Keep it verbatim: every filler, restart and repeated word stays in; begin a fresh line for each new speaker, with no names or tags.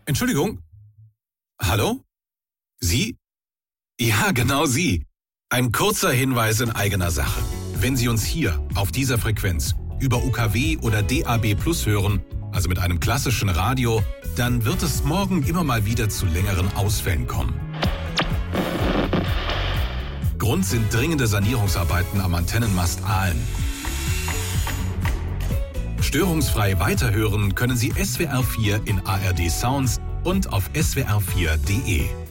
Entschuldigung? Hallo? Sie? Ja, genau Sie. Ein kurzer Hinweis in eigener Sache. Wenn Sie uns hier, auf dieser Frequenz, über U K W oder D A B Plus hören, also mit einem klassischen Radio, dann wird es morgen immer mal wieder zu längeren Ausfällen kommen. Grund sind dringende Sanierungsarbeiten am Antennenmast Aalen. Störungsfrei weiterhören können Sie S W R vier in A R D Sounds und auf S W R vier punkt de.